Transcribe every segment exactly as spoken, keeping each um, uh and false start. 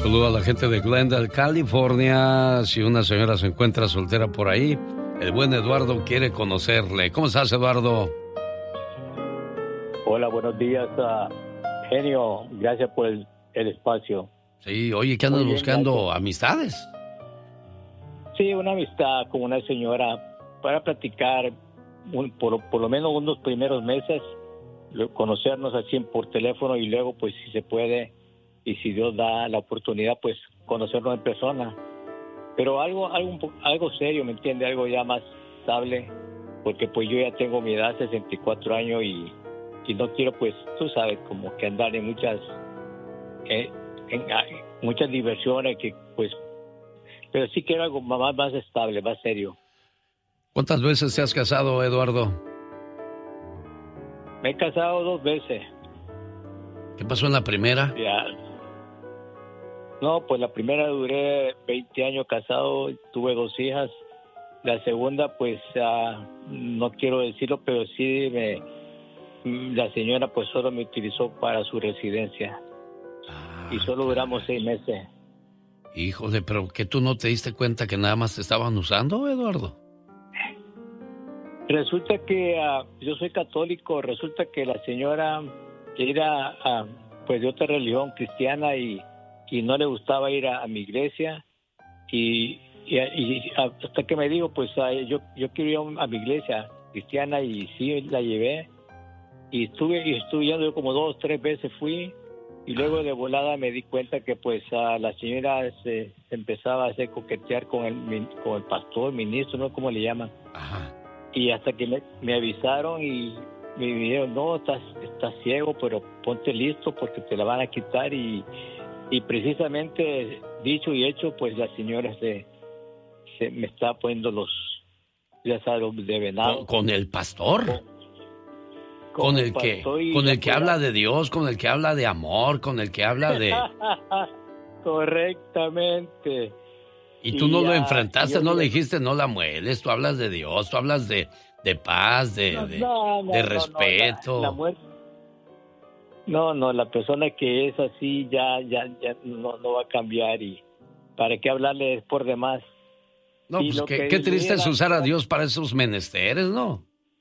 Saludo a la gente de Glendale, California. Si una señora se encuentra soltera por ahí, el buen Eduardo quiere conocerle. ¿Cómo estás, Eduardo? Hola, buenos días, uh, genio. Gracias por el, el espacio. Sí, oye, ¿qué andas bien, buscando? Gracias. ¿Amistades? Sí, una amistad con una señora para platicar un, por, por lo menos unos primeros meses, conocernos así por teléfono y luego, pues, si se puede y si Dios da la oportunidad, pues, conocernos en persona. Pero algo, algo, algo serio, ¿me entiende? Algo ya más estable, porque pues yo ya tengo mi edad, sesenta y cuatro años y, y no quiero, pues, tú sabes, como que andar en muchas, eh, en, en muchas diversiones que, pues, pero sí quiero algo más, más estable, más serio. ¿Cuántas veces te has casado, Eduardo? Me he casado dos veces. ¿Qué pasó en la primera? Ya. No, pues la primera duré veinte años casado, tuve dos hijas. La segunda, pues, uh, no quiero decirlo, pero sí me, la señora pues solo me utilizó para su residencia. Ah, y solo duramos seis meses. Híjole, pero ¿que tú no te diste cuenta que nada más te estaban usando, Eduardo? Resulta que uh, yo soy católico, resulta que la señora que era uh, pues de otra religión cristiana y, y no le gustaba ir a, a mi iglesia y, y, y hasta que me dijo, pues uh, yo, yo quiero ir a mi iglesia cristiana y sí, la llevé y estuve, y estuve yendo, yo como dos, tres veces fui. Y luego de volada me di cuenta que pues a la señora se, se empezaba a hacer coquetear con el, con el pastor, ministro, ¿no? ¿Cómo le llaman? Ajá. Y hasta que me, me avisaron y me dijeron, no, estás, estás ciego, pero ponte listo porque te la van a quitar. Y, y precisamente dicho y hecho, pues la señora se, se me está poniendo los, ya sabes, de venado. ¿Con, con el pastor? Con... Con el que, con el que habla de Dios, con el que habla de amor, con el que habla de... Correctamente. Y tú y no ya, lo enfrentaste, no le dijiste, no la mueles, tú hablas de Dios, tú hablas de, de paz, de, no, de, no, no, de respeto. No, la, la muerte... no, no, la persona que es así ya, ya, ya no, no va a cambiar y ¿para qué hablarle por demás? No, y pues qué, qué triste es usar a Dios para esos menesteres, ¿no?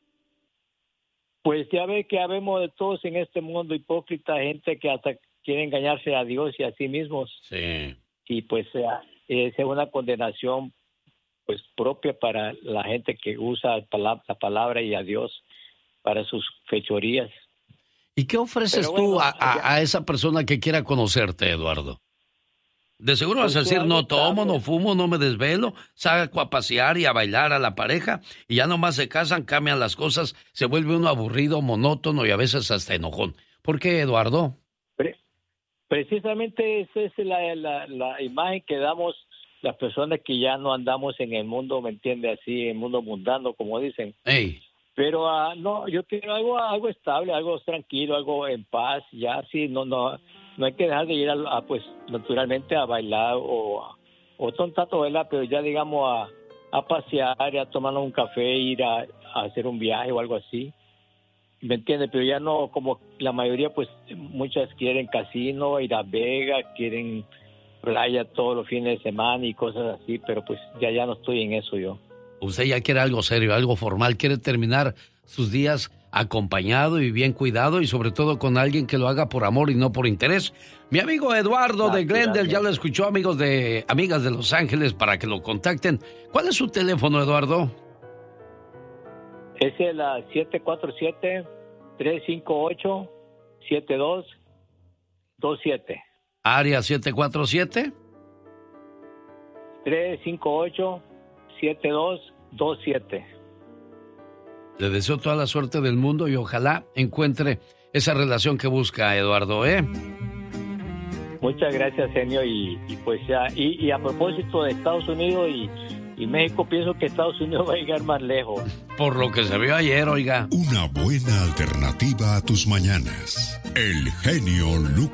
Pues ya ve que habemos de todos en este mundo, hipócrita, gente que hasta quiere engañarse a Dios y a sí mismos. Sí. Y pues es una condenación pues propia para la gente que usa la palabra y a Dios para sus fechorías. ¿Y qué ofreces bueno, tú a, a, a esa persona que quiera conocerte, Eduardo? De seguro vas a decir, no tomo, no fumo, no me desvelo, saco a pasear y a bailar a la pareja y ya nomás se casan, cambian las cosas, se vuelve uno aburrido, monótono y a veces hasta enojón. ¿Por qué, Eduardo? Pre- precisamente esa es la, la, la imagen que damos las personas que ya no andamos en el mundo, ¿me entiende? Así, en el mundo mundano, como dicen. Hey. Pero uh, no, yo quiero algo, algo estable, algo tranquilo, algo en paz, ya sí, no, no... No hay que dejar de ir, a, a, pues, naturalmente a bailar o, o tontato, ¿verdad? Pero ya, digamos, a, a pasear, a tomarnos un café, ir a, a hacer un viaje o algo así. ¿Me entiendes? Pero ya no, como la mayoría, pues, muchas quieren casino, ir a Vegas, quieren playa todos los fines de semana y cosas así, pero pues ya, ya no estoy en eso yo. Usted ya quiere algo serio, algo formal, quiere terminar sus días acompañado y bien cuidado y sobre todo con alguien que lo haga por amor y no por interés. Mi amigo Eduardo de Glendale ya lo escuchó, amigos de amigas de Los Ángeles, para que lo contacten. ¿Cuál es su teléfono, Eduardo? Es el siete cuatro siete, tres cinco ocho, siete dos dos siete. Área siete cuatro siete. tres cinco ocho, siete dos dos siete. Le deseo toda la suerte del mundo y ojalá encuentre esa relación que busca, Eduardo, ¿eh? Muchas gracias, genio, y, y pues ya, y, y a propósito de Estados Unidos y, y México, pienso que Estados Unidos va a llegar más lejos. Por lo que se vio ayer, oiga. Una buena alternativa a tus mañanas. El genio Lucas.